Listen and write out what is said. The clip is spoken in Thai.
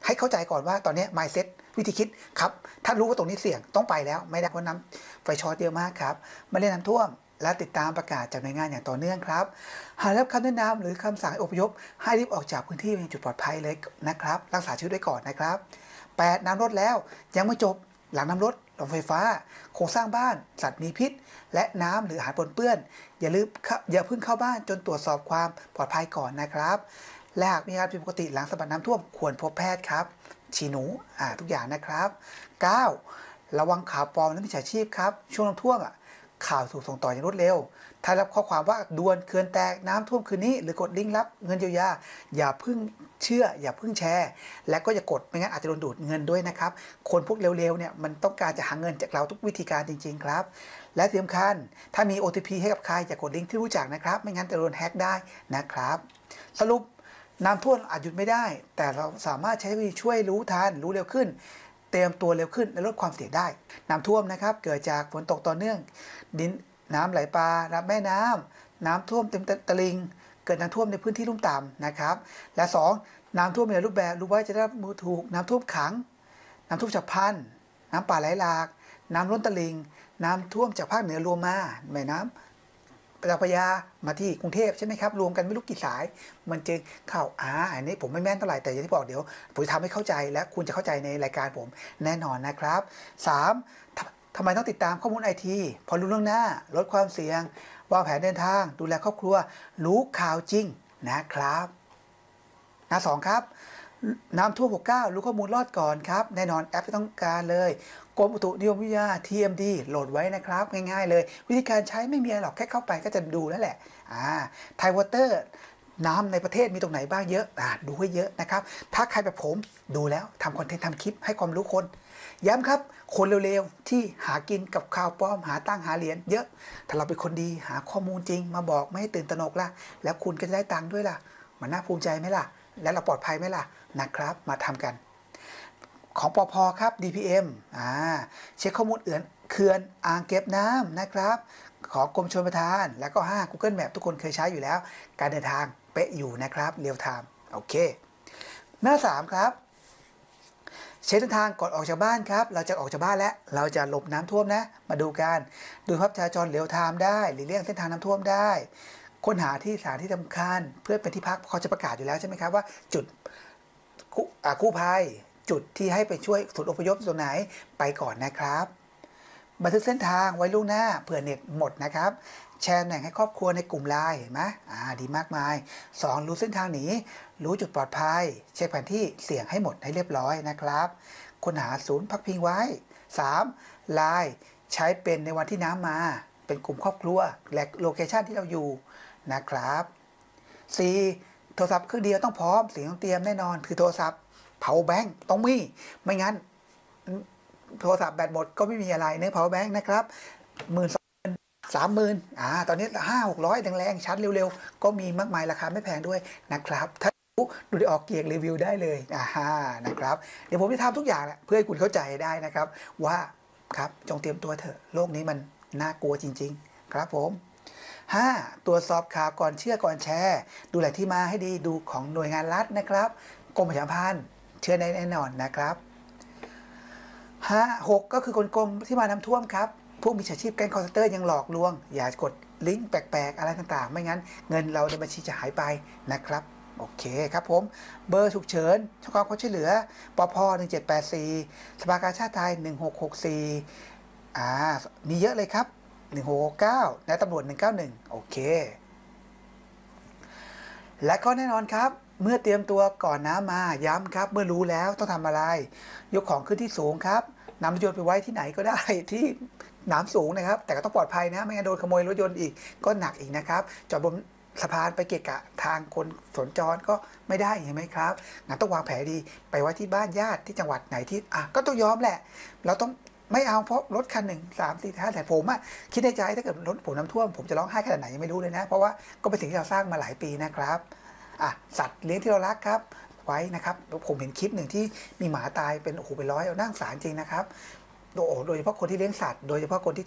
ให้เข้าใจก่อนว่าตอนนี้ mindset วิธีคิดครับถ้ารู้ว่าตรงนี้เสี่ยงต้องไปแล้วไม่ได้เพราะน้ำไฟช็อตเยอะมากครับไม่ได้น้ำท่วมและติดตามประกาศจากหน่วยงานอย่างต่อเนื่องครับหากได้รับคำแนะนำหรือคำสั่งอพยพให้รีบออกจากพื้นที่ในจุดปลอดภัยเลยนะครับรักษาชีวิตไว้ก่อนนะครับ8น้ำลดแล้วยังไม่จบหลังน้ำลดหลอดไฟฟ้าโครงสร้างบ้านสัตว์มีพิษและน้ำหรืออาหารปนเปื้อนอย่าเพิ่งเข้าบ้านจนตรวจสอบความปลอดภัยก่อนนะครับและหากมีอาการผิดปกติหลังสะบัดน้ำท่วมควรพบแพทย์ครับฉี่หนูทุกอย่างนะครับ9ระวังข่าวปลอมและมิจฉาชีพครับช่วงน้ำท่วมข่าวถูกส่งต่ออย่างรวดเร็วถ้ารับข้อความว่าด่วนเขื่อนแตกน้ำท่วมคืนนี้หรือกดลิงก์รับเงินเยียวยาอย่าเพิ่งเชื่ออย่าเพิ่งแชร์และก็อย่ากดไม่งั้นอาจจะโดนดูดเงินด้วยนะครับคนพวกเร็วๆเนี่ยมันต้องการจะหาเงินจากเราทุกวิธีการจริงๆครับและที่สำคัญถ้ามี OTP ให้กับใครอย่ากดลิงก์ที่รู้จักนะครับไม่งั้นจะโดนแฮ็กได้นะครับสรุปน้ำท่วมอาจหยุดไม่ได้แต่เราสามารถใช้วิธีช่วยรู้ทันรู้เร็วขึ้นเตรียมตัวเร็วขึ้นและลดความเสี่ยงได้น้ำท่วมนะครับเกิดจากฝนตกต่อเนื่องดินน้ำไหลปลารับแม่น้ำท่วมเต็มตลิ่งเกิดน้ำท่วมในพื้นที่ลุ่มต่ำนะครับและ2น้ำท่วมในรูปแบบรู้ไว้จะได้รับมือถูกน้ำท่วมขังน้ำท่วมฉับพลันน้ำป่าไหลหลากน้ำล้นตลิ่งน้ำท่วมจากภาคเหนือรวมมาแม่น้ำเจ้าพระยามาที่กรุงเทพใช่ไหมครับรวมกันไม่รู้กี่สายมันจึงเข้าอันนี้ผมไม่แม่นเท่าไหร่แต่อย่างที่บอกเดี๋ยวผมจะทำให้เข้าใจและคุณจะเข้าใจในรายการผมแน่นอนนะครับ3ทำไมต้องติดตามข้อมูลไอทีพอรู้เรื่องหน้าลดความเสี่ยงวางแผนเดินทางดูแลครอบครัวรู้ข่าวจริงนะครับหน้า2ครับน้ำท่วม69รู้ข้อมูลรอดก่อนครับแน่นอนแอปที่ต้องการเลยกรมอุตุนิยมวิทยา TMD โหลดไว้นะครับง่ายๆเลยวิธีการใช้ไม่มีอะไรหรอกแค่เข้าไปก็จะดูแล้วแหละไทยวอเตอร์น้ำในประเทศมีตรงไหนบ้างเยอะดูให้เยอะนะครับถ้าใครแบบผมดูแล้วทำคอนเทนต์ทำคลิปให้ความรู้คนย้ำครับคนเร็วๆที่หากินกับข่าวปลอมหาตั้งหาเหรียญเยอะถ้าเราเป็นคนดีหาข้อมูลจริงมาบอกไม่ให้ตื่นตระหนกล่ะแล้วคุณก็จะได้ตังค์ด้วยล่ะมันน่าภูมิใจไหมล่ะและเราปลอดภัยไหมล่ะนะครับมาทำกันของปภครับ DPM เช็คข้อมูลเขื่อนอ่างเก็บน้ำนะครับของกรมชลประทานแล้วก็Google Map ทุกคนเคยใช้อยู่แล้วการเดินทางเป๊ะอยู่นะครับเรียลไทม์โอเคหน้า3ครับเช็คเส้นทางก่อนออกจากบ้านครับเราจะออกจากบ้านแล้วเราจะหลบน้ำท่วมนะมาดูกันดูภาพจราจรเรียลไทม์ได้หรือเลี่ยงเส้นทางน้ำท่วมได้ค้นหาที่สถานที่สำคัญเพื่อเป็นที่พักเขาจะประกาศอยู่แล้วใช่ไหมครับว่าจุดกู้ภัยจุดที่ให้ไปช่วยศูนย์อพยพตรงไหนไปก่อนนะครับบันทึกเส้นทางไว้ล่วงหน้าเผื่อเน็ตหมดนะครับแชร์แหน่งให้ครอบครัวในกลุ่มไลน์เห็นไหมดีมากมาย2รู้เส้นทางหนีรู้จุดปลอดภัยเช็คแผนที่เสี่ยงให้หมดให้เรียบร้อยนะครับค้นหาศูนย์พักพิงไว้3ไลน์ใช้เป็นในวันที่น้ำมาเป็นกลุ่มครอบครัวและโลเคชันที่เราอยู่นะครับ4โทรศัพท์เครื่องเดียวต้องพร้อมสิ่งต้องเตรียมแน่นอนคือโทรศัพท์power bank ต้องมีไม่งั้นโทรศัพท์แบตหมดก็ไม่มีอะไรใน power bank นะครับ30,000ตอนนี้500-600แรงๆชัดเร็วๆก็มีมากมายราคาไม่แพงด้วยนะครับถ้าดูได้ออกเกียร์รีวิวได้เลยนะครับเดี๋ยวผมจะทำทุกอย่างเพื่อให้คุณเข้าใจได้นะครับว่าครับจงเตรียมตัวเถอะโลกนี้มันน่ากลัวจริงๆครับผม5ตรวจสอบข่าวก่อนเชื่อก่อนแชร์ดูแหล่งที่มาให้ดีดูของหน่วยงานรัฐนะครับกรมประชาสัมพันธ์เชื่อแน่นอนนะครับ6ก็คือกลมที่มาน้ำท่วมครับพวกมิจฉาชีพแก๊งคอลเซ็นเตอร์ยังหลอกลวงอย่ากดลิงก์แปลกๆอะไรต่างๆไม่งั้นเงินเราในบัญชีจะหายไปนะครับโอเคครับผมเบอร์ฉุกเฉินความช่วยเหลือปภ1784สภากาชาติไทย1664มีเยอะเลยครับ1669และตำรวจ191โอเคและก็แน่นอนครับเมื่อเตรียมตัวก่อนน้ำมาย้ำครับเมื่อรู้แล้วต้องทำอะไรยกของขึ้นที่สูงครับนำรถยนต์ไปไว้ที่ไหนก็ได้ที่น้ำสูงนะครับแต่ก็ต้องปลอดภัยนะไม่งั้นโดนขโมยรถยนต์อีกก็หนักอีกนะครับจอดบนสะพานไปเกะกะทางคนสัญจรก็ไม่ได้เห็นไหมครับงั้นต้องวางแผนดีไปไว้ที่บ้านญาติที่จังหวัดไหนที่ก็ต้องยอมแหละเราต้องไม่เอาเพราะรถคัน1 3 4 5แต่ผมคิดในใจถ้าเกิดรถผมน้ำท่วมผมจะร้องไห้ขนาดไหนยังไม่รู้เลยนะเพราะว่าก็เป็นสิ่งที่เราสร้างมาหลายปีนะครับสัตว์เลี้ยงที่เรารักครับไว้นะครับผมเห็นคลิปหนึ่งที่มีหมาตายเป็นเป็นร้อยนั่าสงสารจริงนะครับโดยเฉพาะคนที่เลี้ยงสัตว์โดยเฉพาะคนที่